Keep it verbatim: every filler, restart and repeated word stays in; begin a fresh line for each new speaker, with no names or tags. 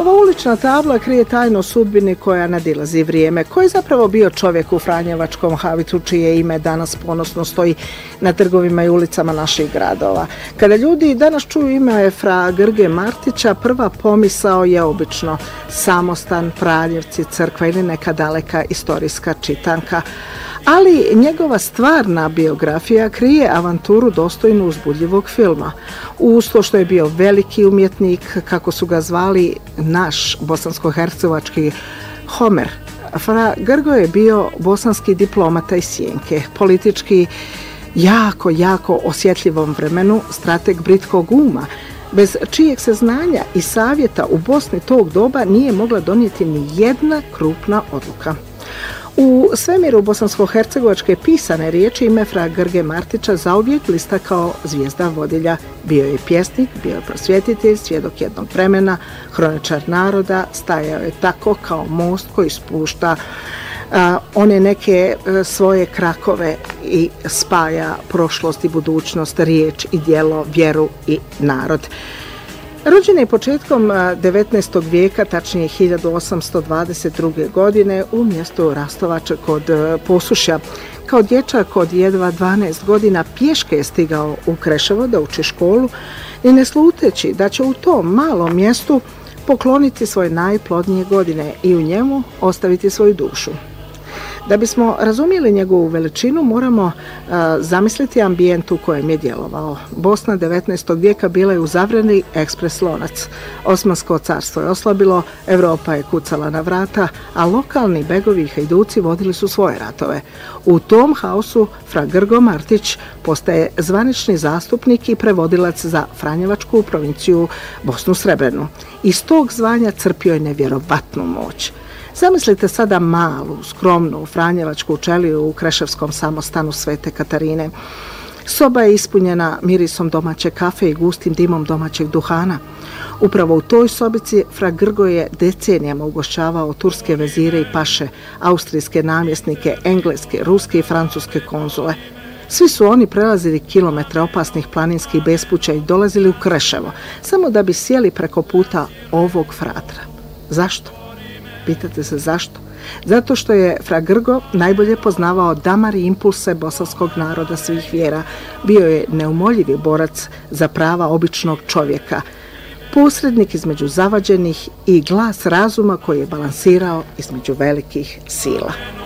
Ova ulična tabla krije tajnu sudbini koja nadilazi vrijeme. Ko je zapravo bio čovjek u franjevačkom Havitu čije ime danas ponosno stoji na trgovima i ulicama naših gradova? Kada ljudi danas čuju ime fra Grge Martića, prva pomisao je obično samostan, Praljevci, crkva ili neka daleka istorijska čitanka. Ali njegova stvarna biografija krije avanturu dostojnu uzbudljivog filma. Uz to što je bio veliki umjetnik, kako su ga zvali naš bosansko-hercegovački Homer, fra Grgo je bio bosanski diplomata iz Sjenke, politički jako, jako osjetljivom vremenu, strateg britkog uma, bez čijeg se znanja i savjeta u Bosni tog doba nije mogla donijeti ni jedna krupna odluka. U svemiru bosansko-hercegovačke pisane riječi ime fra Grge Martića zauvijek lista kao zvijezda vodilja. Bio je pjesnik, bio je prosvjetitelj, svjedok jednog vremena, hroničar naroda, stajao je tako kao most koji spušta a, one neke a, svoje krakove i spaja prošlost i budućnost, riječ i djelo, vjeru i narod. Rođen je početkom devetnaestog vijeka, tačnije hiljadu osamsto dvadeset druge. godine u mjestu Rastovače kod Posušja. Kao dječak od jedva dvanaest godina pješke je stigao u Kreševo da uči školu i ne sluteći da će u tom malom mjestu pokloniti svoje najplodnije godine i u njemu ostaviti svoju dušu. Da bismo razumjeli njegovu veličinu, moramo uh, zamisliti ambijent u kojem je djelovao. Bosna devetnaestog vijeka bila je uzavreni ekspres lonac. Osmansko carstvo je oslabilo, Europa je kucala na vrata, a lokalni begovi i hajduci vodili su svoje ratove. U tom haosu fra Grgo Martić postaje zvanični zastupnik i prevodilac za franjevačku provinciju Bosnu Srebrenu. Iz tog zvanja crpio je nevjerovatnu moć. Zamislite sada malu, skromnu franjevačku čeliju u kreševskom samostanu Svete Katarine. Soba je ispunjena mirisom domaće kafe i gustim dimom domaćeg duhana. Upravo u toj sobici fra Grgo je decenijama ugošćavao turske vezire i paše, austrijske namjesnike, engleske, ruske i francuske konzule. Svi su oni prelazili kilometre opasnih planinskih bespuća i dolazili u Kreševo, samo da bi sjeli preko puta ovog fratra. Zašto? Pitate se zašto? Zato što je fra Grgo najbolje poznavao damar i impulse bosanskog naroda svih vjera. Bio je neumoljivi borac za prava običnog čovjeka, posrednik između zavađenih i glas razuma koji je balansirao između velikih sila.